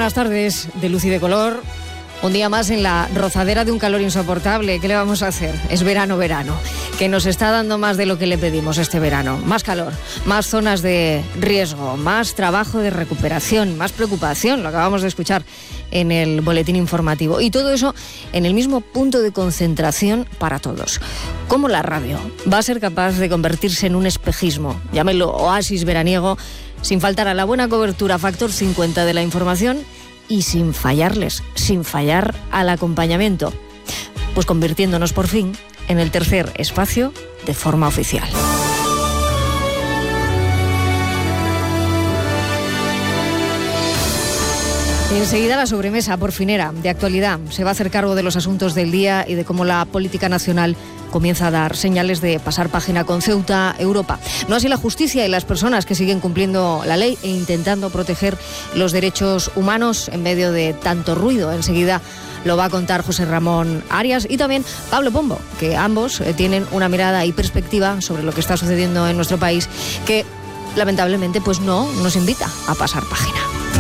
buenas tardes de luz y de color. Un día más en la rozadera de un calor insoportable. ¿Qué le vamos a hacer? Es verano, que nos está dando más de lo que le pedimos este verano. Más calor, más zonas de riesgo, más trabajo de recuperación, más preocupación, lo acabamos de escuchar en el boletín informativo. Y todo eso en el mismo punto de concentración para todos. ¿Cómo la radio va a ser capaz de convertirse en un espejismo? Llámelo oasis veraniego, sin faltar a la buena cobertura factor 50 de la información y sin fallar al acompañamiento, pues convirtiéndonos por fin en el tercer espacio de forma oficial. Enseguida la sobremesa porfinera de actualidad se va a hacer cargo de los asuntos del día y de cómo la política nacional comienza a dar señales de pasar página con Ceuta, Europa. No así la justicia y las personas que siguen cumpliendo la ley e intentando proteger los derechos humanos en medio de tanto ruido. Enseguida lo va a contar José Ramón Arias y también Pablo Pombo, que ambos tienen una mirada y perspectiva sobre lo que está sucediendo en nuestro país que lamentablemente pues no nos invita a pasar página.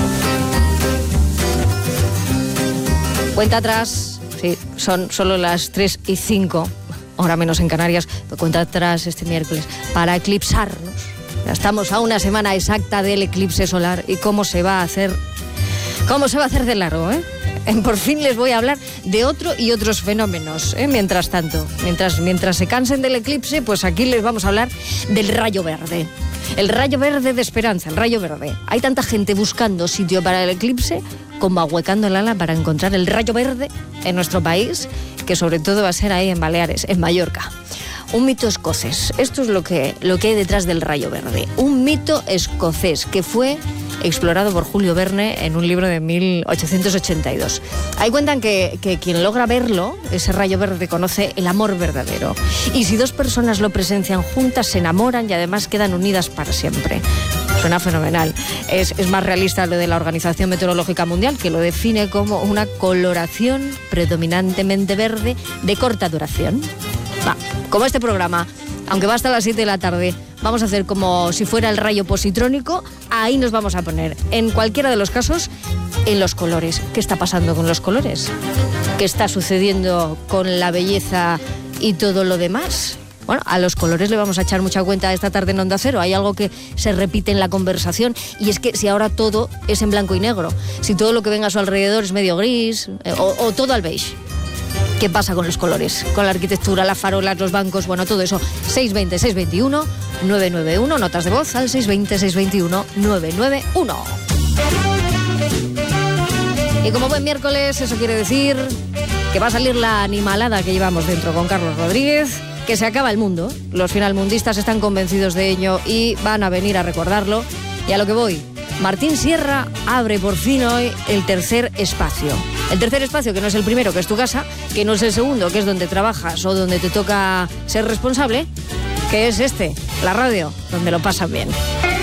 Cuenta atrás, sí, son solo las 3:05, hora menos en Canarias, cuenta atrás este miércoles para eclipsarnos. Ya estamos a una semana exacta del eclipse solar y cómo se va a hacer de largo, ¿eh? Por fin les voy a hablar de otro y otros fenómenos, ¿eh? Mientras tanto, mientras se cansen del eclipse, pues aquí les vamos a hablar del rayo verde. El rayo verde de esperanza, el rayo verde. Hay tanta gente buscando sitio para el eclipse como ahuecando el ala para encontrar el rayo verde en nuestro país, que sobre todo va a ser ahí en Baleares, en Mallorca. Un mito escocés. Esto es lo que hay detrás del rayo verde. Un mito escocés que fue explorado por Julio Verne en un libro de 1882. Ahí cuentan que quien logra verlo, ese rayo verde, conoce el amor verdadero. Y si dos personas lo presencian juntas, se enamoran y además quedan unidas para siempre. Suena fenomenal. Es más realista lo de la Organización Meteorológica Mundial, que lo define como una coloración predominantemente verde de corta duración. Como este programa, aunque va hasta las 7 de la tarde, vamos a hacer como si fuera el rayo positrónico, ahí nos vamos a poner, en cualquiera de los casos, en los colores. ¿Qué está pasando con los colores? ¿Qué está sucediendo con la belleza y todo lo demás? Bueno, a los colores le vamos a echar mucha cuenta esta tarde en Onda Cero. Hay algo que se repite en la conversación y es que si ahora todo es en blanco y negro, si todo lo que venga a su alrededor es medio gris o todo al beige, ¿qué pasa con los colores? Con la arquitectura, las farolas, los bancos, bueno, todo eso. 620-621-991, notas de voz al 620-621-991. Y como buen miércoles, eso quiere decir que va a salir la animalada que llevamos dentro con Carlos Rodríguez, que se acaba el mundo. Los finalmundistas están convencidos de ello y van a venir a recordarlo. Y a lo que voy, Martín Sierra abre por fin hoy el tercer espacio. El tercer espacio, que no es el primero, que es tu casa, que no es el segundo, que es donde trabajas o donde te toca ser responsable, que es este, la radio, donde lo pasan bien.